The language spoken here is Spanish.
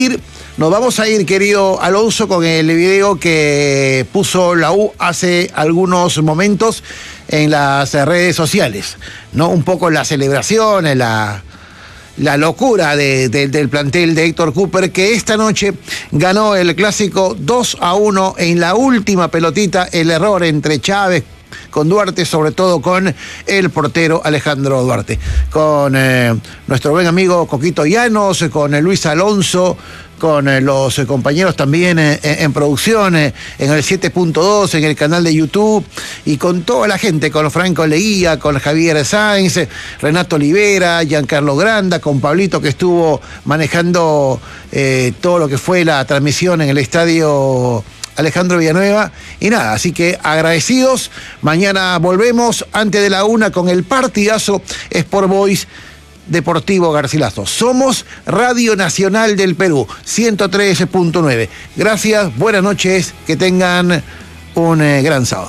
Nos vamos a ir, querido Alonso, con el video que puso la U hace algunos momentos en las redes sociales, ¿no? Un poco la celebración, la locura del plantel de Héctor Cooper, que esta noche ganó el clásico 2-1 en la última pelotita, el error entre Chávez con Duarte, sobre todo con el portero Alejandro Duarte, con nuestro buen amigo Coquito Llanos, con Luis Alonso, con los compañeros también en producción, en el 7.2, en el canal de YouTube, y con toda la gente, con Franco Leguía, con Javier Sáenz, Renato Olivera, Giancarlo Granda, con Pablito, que estuvo manejando todo lo que fue la transmisión en el estadio Alejandro Villanueva. Y nada, así que agradecidos. Mañana volvemos antes de la 1 con el partidazo Sport Boys Deportivo Garcilaso. Somos Radio Nacional del Perú, 103.9. Gracias, buenas noches, que tengan un gran sábado.